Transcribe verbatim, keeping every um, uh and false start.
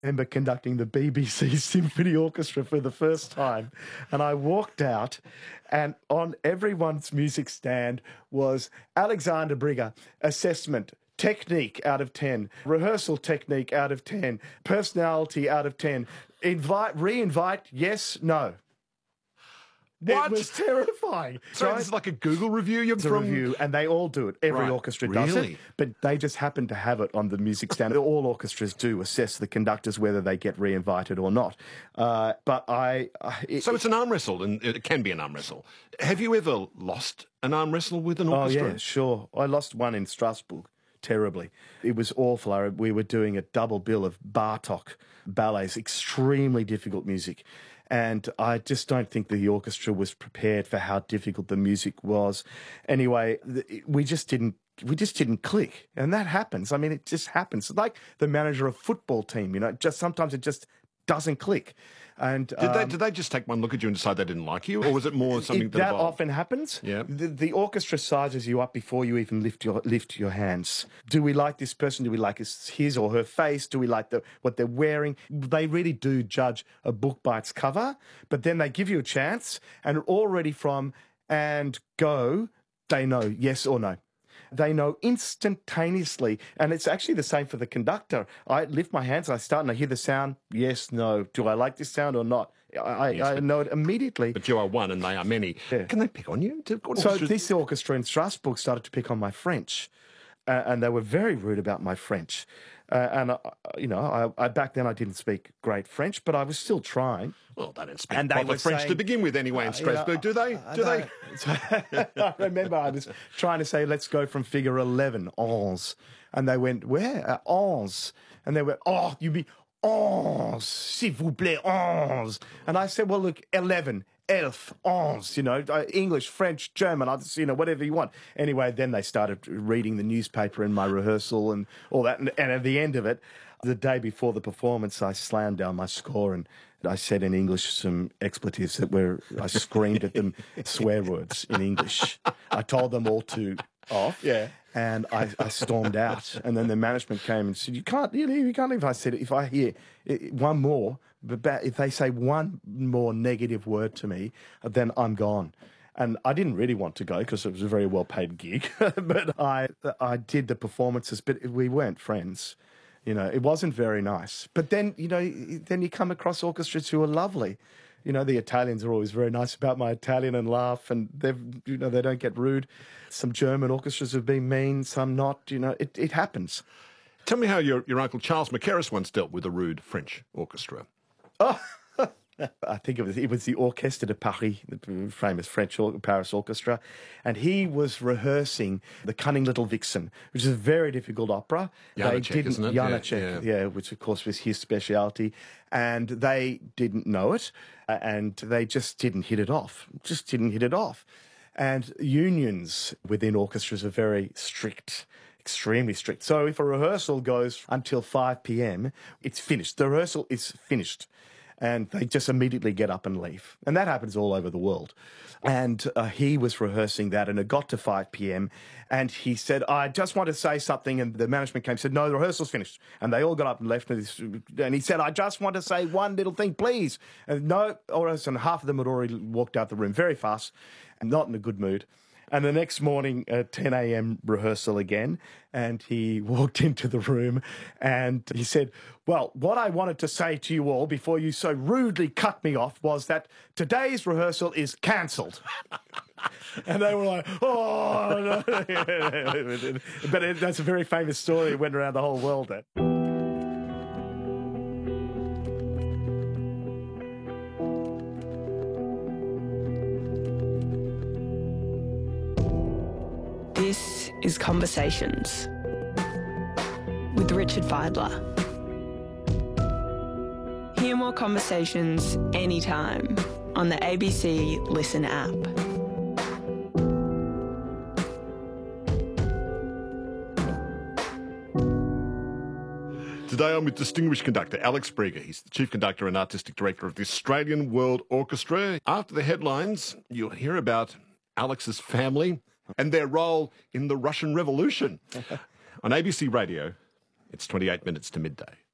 remember conducting the B B C Symphony Orchestra for the first time, and I walked out, and on everyone's music stand was Alexander Brigger, assessment, technique out of ten, rehearsal technique out of ten, personality out of ten, invite, re-invite, yes, no. What? It was terrifying. So right? this is like a Google review? You're It's a from... review, and they all do it. Every Right. orchestra does Really? it, but they just happen to have it on the music stand. All orchestras do assess the conductors whether they get re-invited or not. Uh, but I... I it, So it's an arm wrestle, and it can be an arm wrestle. Have you ever lost an arm wrestle with an Oh, orchestra? yeah, sure. I lost one in Strasbourg, terribly. It was awful. I, we were doing a double bill of Bartok ballets, extremely difficult music. And I just don't think the orchestra was prepared for how difficult the music was. Anyway, th- we just didn't we just didn't click. And that happens. I mean, it just happens. It's like the manager of a football team, you know, just sometimes it just doesn't click. And Did um, they did they just take one look at you and decide they didn't like you, or was it more something it, that, that evolved? often happens. Yeah. The, the orchestra sizes you up before you even lift your lift your hands. Do we like this person? Do we like his, his or her face? Do we like the what they're wearing? They really do judge a book by its cover, but then they give you a chance, and already from and go, they know yes or no. They know instantaneously. And it's actually the same for the conductor. I lift my hands, I start, and I hear the sound, yes, no. Do I like this sound or not? I, Yes, I but- know it immediately. But you are one, and they are many. Yeah. Can they pick on you? Do- what So orchestras- this orchestra in Strasbourg started to pick on my French, uh, and they were very rude about my French. Uh, and, uh, you know, I, I back then I didn't speak great French, but I was still trying. Well, they don't speak And they proper were French to saying- begin with anyway in Uh, you know, Strasbourg, do they? I- Do I they? know. I remember I was trying to say, let's go from figure eleven, onze. And they went, where? Uh, onze. And they went, oh, you mean onze, s'il vous plaît, onze. And I said, well, look, eleven, elf, onze, you know, uh, English, French, German, I just, you know, whatever you want. Anyway, then they started reading the newspaper in my rehearsal and all that. And, and at the end of it, the day before the performance, I slammed down my score and I said in English some expletives that were, I screamed at them swear words in English. I told them all to off. Yeah. And I, I stormed out. And then the management came and said, you can't, you, you can't leave. I said, if I hear one more, but if they say one more negative word to me, then I'm gone. And I didn't really want to go because it was a very well-paid gig. But I, I did the performances, but we weren't friends. You know, it wasn't very nice. But then, you know, then you come across orchestras who are lovely. You know, the Italians are always very nice about my Italian and laugh, and they've, you know, they don't get rude. Some German orchestras have been mean, some not. You know, it, it happens. Tell me how your, your uncle Charles Mackerras once dealt with a rude French orchestra. Oh, I think it was it was the Orchestre de Paris, the famous French or, Paris orchestra, and he was rehearsing The Cunning Little Vixen, which is a very difficult opera. Janacek, they didn't, isn't it? Janacek, Yeah, yeah, yeah. which of course was his speciality, and they didn't know it, uh, and they just didn't hit it off, just didn't hit it off. And unions within orchestras are very strict. Extremely strict. So if a rehearsal goes until five p.m., it's finished. The rehearsal is finished. And they just immediately get up and leave. And that happens all over the world. And uh, he was rehearsing that, and it got to five p.m. And he said, I just want to say something. And the management came and said, no, the rehearsal's finished. And they all got up and left. And he said, I just want to say one little thing, please. And no, or else, and half of them had already walked out the room very fast and not in a good mood. And the next morning, at ten a.m. rehearsal again, and he walked into the room and he said, well, what I wanted to say to you all before you so rudely cut me off was that today's rehearsal is cancelled. And they were like, oh, no. But it, that's a very famous story. It went around the whole world then. This is Conversations with Richard Fidler. Hear more conversations anytime on the A B C Listen app. Today I'm with distinguished conductor Alex Brigger. He's the Chief Conductor and Artistic Director of the Australian World Orchestra. After the headlines, you'll hear about Alex's family and their role in the Russian Revolution. On A B C Radio, it's twenty-eight minutes to midday.